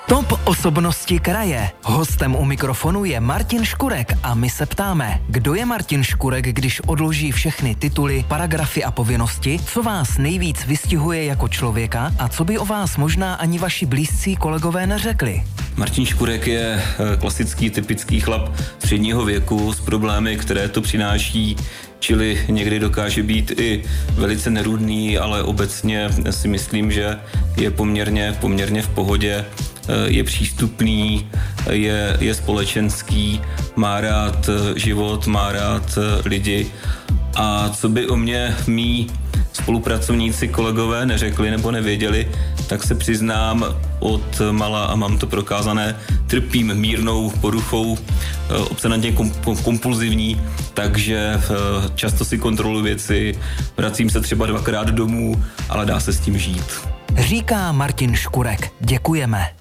Top osobnosti kraje. Hostem u mikrofonu je Martin Škurek a my se ptáme, kdo je Martin Škurek, když odloží všechny tituly, paragrafy a povinnosti, co vás nejvíc vystihuje jako člověka a co by o vás možná ani vaši blízcí kolegové neřekli. Martin Škurek je klasický, typický chlap středního věku s problémy, které to přináší, čili někdy dokáže být i velice nerudný, ale obecně si myslím, že je poměrně v pohodě, je přístupný, je společenský, má rád život, má rád lidi. A co by o mě mí spolupracovníci, kolegové neřekli nebo nevěděli, tak se přiznám od mala a mám to prokázané, trpím mírnou poruchou, obsedantně kompulzivní, takže často si kontroluji věci, vracím se třeba 2krát domů, ale dá se s tím žít. Říká Martin Škurek. Děkujeme.